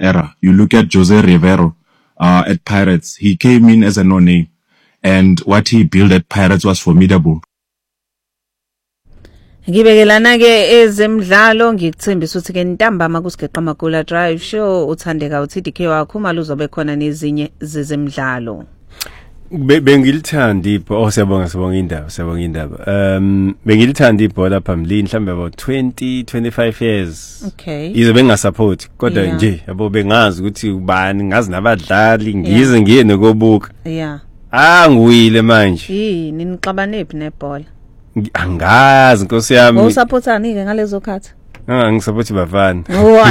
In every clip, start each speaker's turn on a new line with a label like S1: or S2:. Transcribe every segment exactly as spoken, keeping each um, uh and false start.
S1: era. You look at Jose Rivero uh, at Pirates. He came in as a no-name, and what he built at Pirates was formidable.
S2: Ngibekelana ke ezemidlalo ngikuthembisa ukuthi ke ntambama kusigeqa Magula Drive Show uthandeka uthi D K wakho uma luzobe khona nezinye zezemidlalo.
S3: Bengilithanda ibhola oh siyabonga sibonga indaba siyabonga indaba um bengilithanda ibhola phambilini mhlambe about twenty twenty-five years.
S2: Okay.
S3: Ize bengasupport kodwa yeah. nje yabo bengazi ukuthi ubani ngazi nabadlali ngize yeah. ngiye nokubuka.
S2: Yeah.
S3: Ah ngiwile manje.
S2: Yini nixabanephi nebhola?
S3: Angazi Nkosi yami.
S2: Usupportani ke ngalezo khathi?
S3: Ah ngisupport Bafana.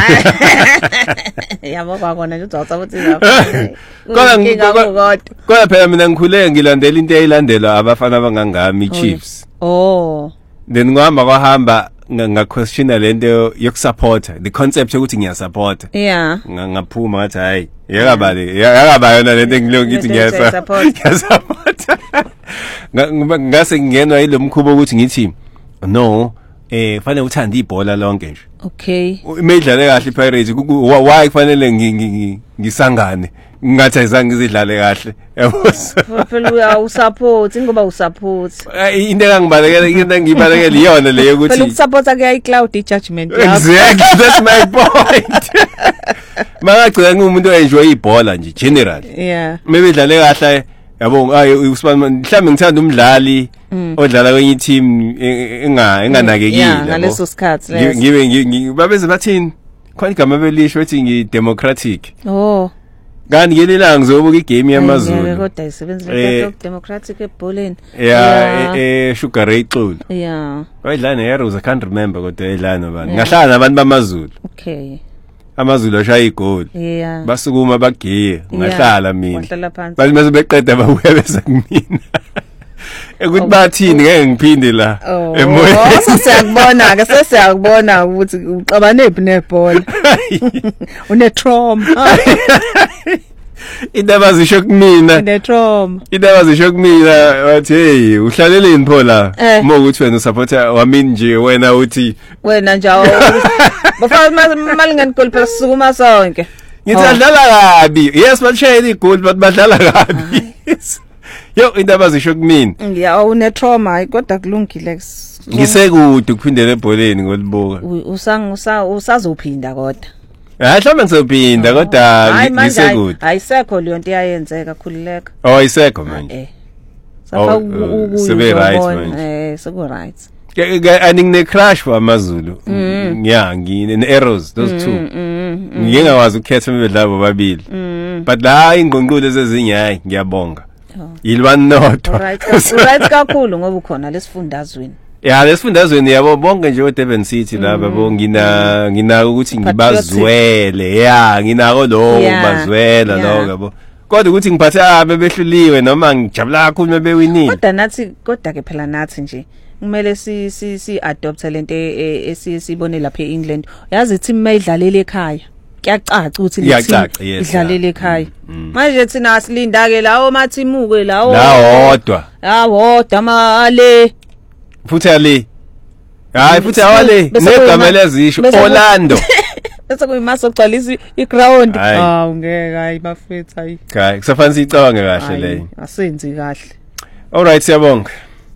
S2: Yabo kwakona nje uzawusupport
S3: Kodwa kodwa phela mina ngikhule ngilandela into eyilandela abafana abangangami Chiefs.
S2: Oh.
S3: Then ngihamba kwahamba ngaquestiona lento yokusupporta the concept ukuthi ngiyasupport.
S2: Yeah.
S3: Ngaphuma ngathi hayi yakabali yakaba yona lento engilonga ngithi ngiyasupport. Ngase ngingenwa yilomkhubo ukuthi ngithi no eh fanele uthanda ibhola lonke nje.
S2: Okay.
S3: Imidlalo kahle iPirates why kufanele ngisangane ngathi ayizange ngizidlale kahle. Yabo.
S2: Phela usupport ngoba usupport.
S3: Into engibalekela into engibalekela iyona leyo ukuthi
S2: phela ukusupporta ke iCloud iJudgment
S3: yakho. Exactly, that's my point. Mangagcina ngumuntu oenjoy ibhola nje general.
S2: Yeah.
S3: Maybe idlale kahle yabo ayi usibani mhlambe ngithanda umdlali odlala kwenye team enga enganakekile
S2: yabo ngaleso sikhathi leso
S3: ngibe babeze bathini khona igama belisho ethi ngidemocratic.
S2: Oh
S3: ngani ngelilanga ngizobuka igame yamaZulu
S2: kodwa isebenzile ke democratic ebholeni
S3: yeah eh Sugar Ray Xulu
S2: yeah
S3: wayidlala neHeroes I can't remember kodwa edlala nabantu ngahlala nabantu bamaZulu.
S2: Okay.
S3: AmaZulu ashaya igoli.
S2: Yeah.
S3: Basukuma bagiye ngahlala mina.
S2: Wahlala phansi.
S3: Bathi mase beqeda babuya bese kumina. Ekuthi bathini ngeke ngiphinde la
S2: emoyeni. Oh sesiyakubona ke sesiyakubona ukuthi uxabanephi nebhola. Une trauma.
S3: Indaba zisho kumina.
S2: Une trauma.
S3: Indaba zisho kumina wathi hey uhlaleleni pho la uma ukuthi wena usupporter wamini nje wena uthi
S2: wena njawo bafana malingani goal phela sukuma sonke.
S3: Ngithi adlala kabi. Yes bashayela igoli but badlala kabi. Yo indaba zisho kumina.
S2: Yeah une trauma kodwa kulungile.
S3: Ngisekude ukuphindela ebholeni ngolibuka.
S2: Usang usazophinda kodwa.
S3: Hayi mhlawumbe ngizophinda kodwa ngisekude.
S2: Ayisekho leyo nto iyayenzeka khulileka.
S3: Oh ayisekho manje.
S2: Eh. Safa ukuyo.
S3: Sebe right manje.
S2: Eh seku right.
S3: Aningne crash for AmaZulu. Yeah ngine Arrows those two. Ngiyengakwazi ukukhetha imidlalo babili. But la ingqonqule zezinye hayi ngiyabonga. Yilwani nodwa.
S2: Right. Right kakhulu ngoba ukhona lesifundazweni.
S3: Yeah lesifundazweni yabo bonke nje eDurban City laba bo ngina ngina ukuthi ngibazwele. Yeah nginako lo bazwela lo yabo. Kodwa ukuthi ngiphathe abe behluliwe noma ngijabula kakhulu mebewinile.
S2: Kodwa nathi kodwa ke phela nathi nje kumele si si si adopt lento esiyibone lapha eEngland. Yazi ithi mayidlalela ekhaya. Kuyacaca ukuthi lethi idlalela ekhaya. Manje thina asilinda ke lawo mathimuke lawo.
S3: La hodwa.
S2: Ha hodwa male.
S3: Futhi ale. Hayi futhi awale negama lezisho Orlando.
S2: Bese kuyimaso gcwalisa iground. Hawu ngeke hayi bafethu hayi.
S3: Hayi kusafanele icabange kahle leyo.
S2: Asenzi kahle.
S3: Alright siyabonga.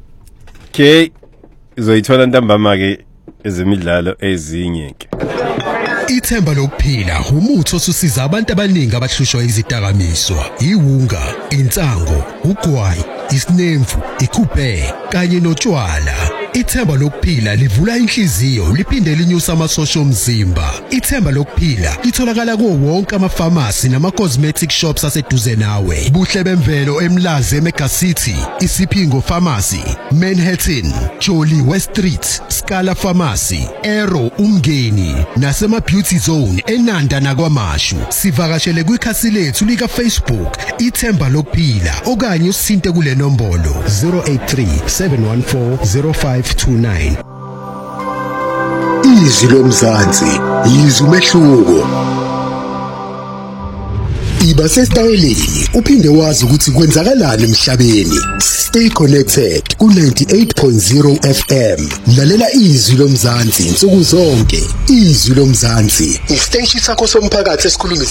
S3: Okay izoyithola ntambama ke ezemidlalo ezinye ke.
S4: Ithemba lokuphila umuthi osusiza abantu abaningi abahlushwa izidakamizwa, iwunga, insango, ugwayi, isinemfu, ikuphe kanye notshwala. Ithemba lokuphila livula inhliziyo liphinde linyusa amasosha omzimba. Ithemba lokuphila litholakala kuwo wonke ama-pharmacy nama-cosmetic shops aseduze nawe. Buhle bemvelo eMlazi eMega City, Isipingo Pharmacy, Manhattan, Jolly West Street, Scala Pharmacy, Arrow Umngeni nasema-Beauty Zone eNanda nakwaMashu. Sivakashele kwikhasi lethu lika Facebook Ithemba lokuphila okanye usinte kule nombolo zero eight three seven one four zero five two nine. Izwi lomzansi, izwi umehluko. Iba sesitayeleni uphinde wazi ukuthi kwenzakalani emhlabeni. Stay connected ku ninety-eight point zero F M. Lalela izwi lomzansi insuku zonke. Izwi lomzansi, isiteshi sakho somphakathi esikhuluma